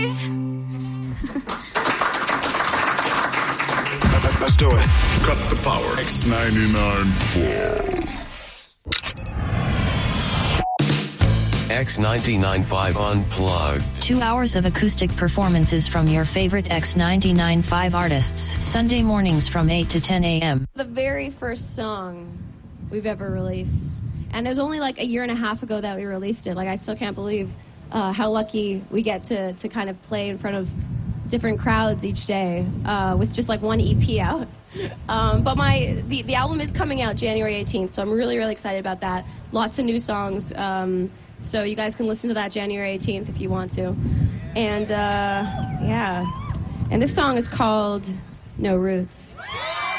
Let's do it. Cut the power. X99 4. X99.5 Unplugged. 2 hours of acoustic performances from your favorite X99.5 artists. Sunday mornings from 8 to 10 a.m. The very first song we've ever released. And it was only like a year and a half ago that we released it. Like, I still can't believe how lucky we get to kind of play in front of different crowds each day with just like one EP out. But the album is coming out January 18th, so I'm really, really excited about that. Lots of new songs. So you guys can listen to that January 18th if you want to. And, yeah. And this song is called No Roots.